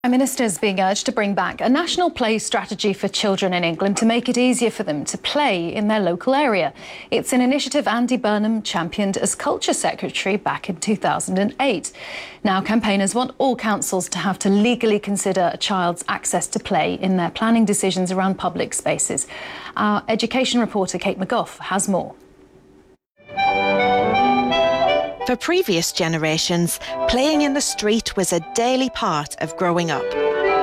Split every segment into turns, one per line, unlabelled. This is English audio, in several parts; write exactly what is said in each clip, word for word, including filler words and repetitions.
Prime Minister is being urged to bring back a national play strategy for children in England to make it easier for them to play in their local area. It's an initiative Andy Burnham championed as Culture Secretary back in two thousand eight. Now campaigners want all councils to have to legally consider a child's access to play in their planning decisions around public spaces. Our education reporter Kate McGough has more.
For previous generations, playing in the street was a daily part of growing up.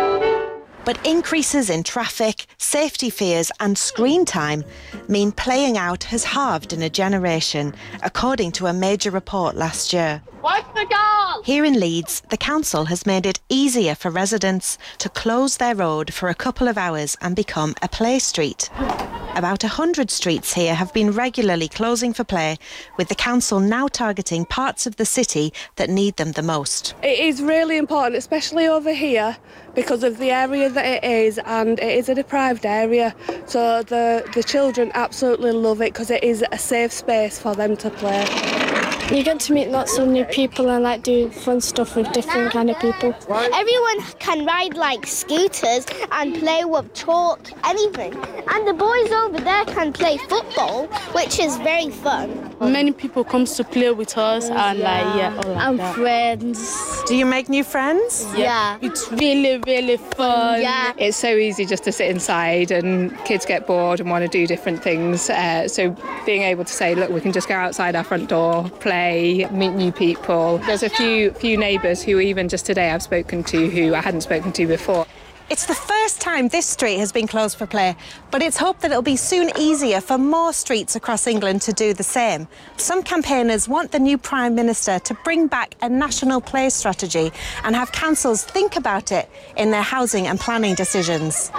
But increases in traffic, safety fears and screen time mean playing out has halved in a generation, according to a major report last year.
Watch the goal!
Here in Leeds, the council has made it easier for residents to close their road for a couple of hours and become a play street. About one hundred streets here have been regularly closing for play, with the council now targeting parts of the city that need them the most.
It is really important, especially over here, because of the area that it is, and it is a deprived area. So the, the children absolutely love it because it is a safe space for them to play.
You get to meet lots of new people and like do fun stuff with different kind of people.
Everyone can ride like scooters and play with chalk, anything. And the boys over there can play football, which is very fun.
Many people come to play with us and like yeah, all like
And
that.
friends.
Do you make new friends?
Yeah.
It's really, really fun.
Yeah.
It's so easy just to sit inside and kids get bored and want to do different things. Uh, so being able to say, look, we can just go outside our front door, play, meet new people. There's a few few neighbours who even just today I've spoken to who I hadn't spoken to before.
It's the first time this street has been closed for play, but it's hoped that it'll be soon easier for more streets across England to do the same. Some campaigners want the new Prime Minister to bring back a national play strategy and have councils think about it in their housing and planning decisions.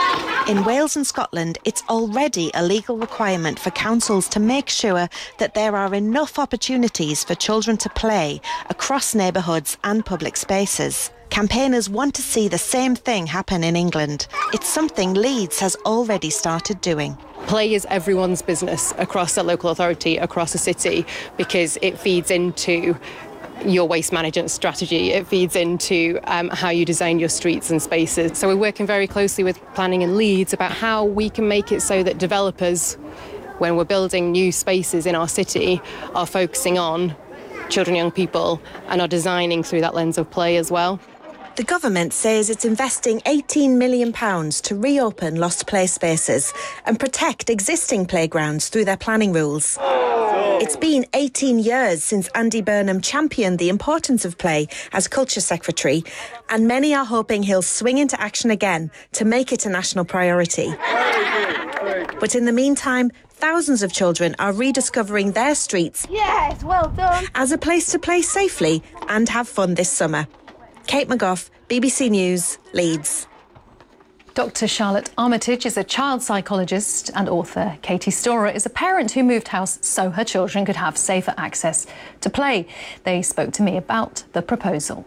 In Wales and Scotland, it's already a legal requirement for councils to make sure that there are enough opportunities for children to play across neighbourhoods and public spaces. Campaigners want to see the same thing happen in England. It's something Leeds has already started doing.
Play is everyone's business across a local authority, across a city, because it feeds into your waste management strategy. It feeds into um, how you design your streets and spaces. So we're working very closely with planning in Leeds about how we can make it so that developers, when we're building new spaces in our city, are focusing on children and young people and are designing through that lens of play as well.
The government says it's investing eighteen million pounds to reopen lost play spaces and protect existing playgrounds through their planning rules. It's been eighteen years since Andy Burnham championed the importance of play as Culture Secretary, and many are hoping he'll swing into action again to make it a national priority. But in the meantime, thousands of children are rediscovering their streets
Yes, well done.
as a place to play safely and have fun this summer. Kate McGough, B B C News, Leeds.
Doctor Charlotte Armitage is a child psychologist and author. Katie Storer is a parent who moved house so her children could have safer access to play. They spoke to me about the proposal.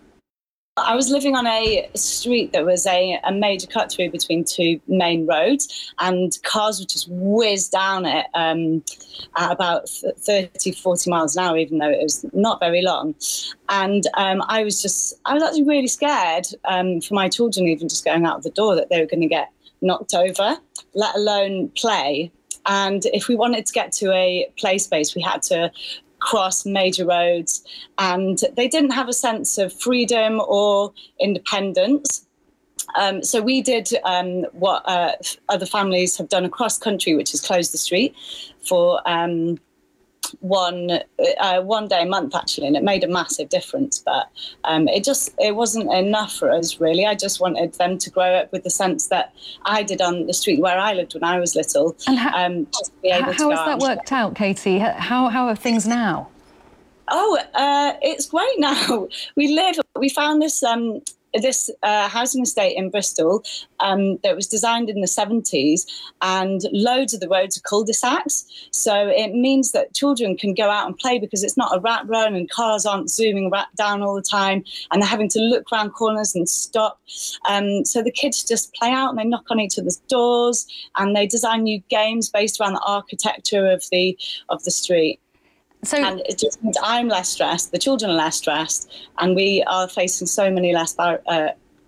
I was living on a street that was a, a major cut through between two main roads, and cars would just whiz down it um, at about thirty, forty miles an hour, even though it was not very long. And um, I was just, I was actually really scared um, for my children even just going out of the door that they were going to get knocked over, let alone play. And if we wanted to get to a play space, we had to cross major roads, and they didn't have a sense of freedom or independence. Um, so we did um, what uh, other families have done across country, which is close the street for um, one uh, one day a month, actually, and it made a massive difference. But um, it just it wasn't enough for us, really. I just wanted them to grow up with the sense that I did on the street where I lived when I was little.
And how,
um, just to be able
how,
to
how
go
has
out
that
and
worked out, Katie? How, how are things now?
Oh, uh, it's great now. We live, we found this um, this uh, housing estate in Bristol um, that was designed in the seventies, and loads of the roads are cul-de-sacs. So it means that children can go out and play because it's not a rat run and cars aren't zooming right down all the time and they're having to look round corners and stop. Um, so the kids just play out and they knock on each other's doors and they design new games based around the architecture of the of the street.
So,
and it just means I'm less stressed, the children are less stressed, and we are facing so many less bar- uh,